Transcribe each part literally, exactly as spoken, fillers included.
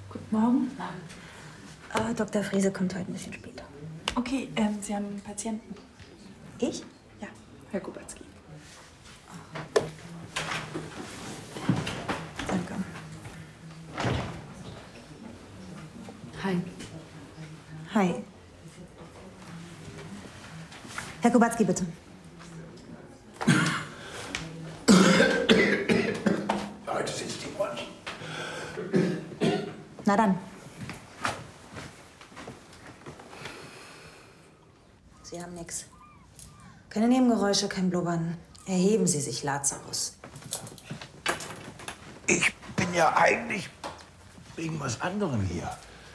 Guten Morgen. Äh, Doktor Frese kommt heute ein bisschen später. Okay, ähm, Sie haben einen Patienten. Ich? Ja, Herr Kubacki. Danke. Hi. Hi. Herr Kubacki, bitte. Heute sind die Ohren. Na dann. Sie haben nichts. Keine Nebengeräusche, kein Blubbern. Erheben Sie sich, Lazarus. Ich bin ja eigentlich wegen was anderem hier.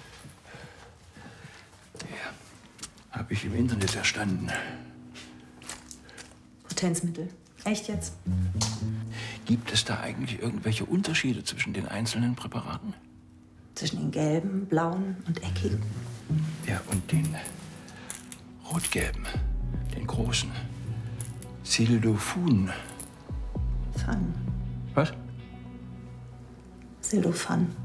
Ja, habe ich im Internet erstanden. Potenzmittel. Echt jetzt? Gibt es da eigentlich irgendwelche Unterschiede zwischen den einzelnen Präparaten? Zwischen den gelben, blauen und eckigen. Ja, und den rot-gelben, den großen. Sildofun. Fun. Was? Sildofan.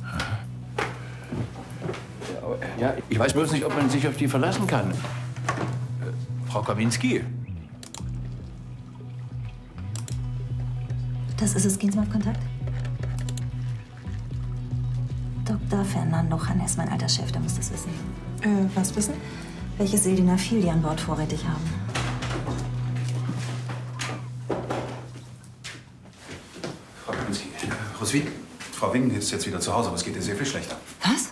Ja, ich weiß bloß nicht, ob man sich auf die verlassen kann. Äh, Frau Kawinski. Das ist es. Gehen Sie mal auf Kontakt. Doktor Fernando Hannes, mein alter Chef, der muss das wissen. Äh, was wissen? Welches Sildenafil die an Bord vorrätig haben. Frau Kawinski, Roswitha, Frau Wing ist jetzt wieder zu Hause, aber es geht ihr sehr viel schlechter. Was?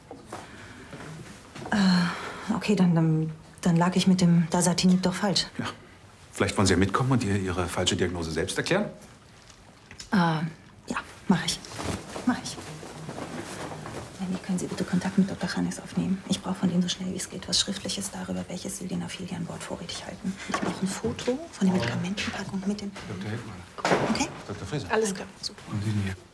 Äh, okay, dann, dann, dann lag ich mit dem Dasatinib doch falsch. Ja. Vielleicht wollen Sie ja mitkommen und ihr Ihre falsche Diagnose selbst erklären? Äh, ja, mach ich. Mach ich. Lenny, können Sie bitte Kontakt mit Doktor Hannes aufnehmen? Ich brauche von ihm so schnell wie es geht was Schriftliches darüber, welches Sildenafil die an Bord vorrätig halten. Ich brauche ein Foto von der Medikamentenpackung mit dem... Doktor Heckmann. Okay? Doktor Frese. Alles klar. Und Sie hier.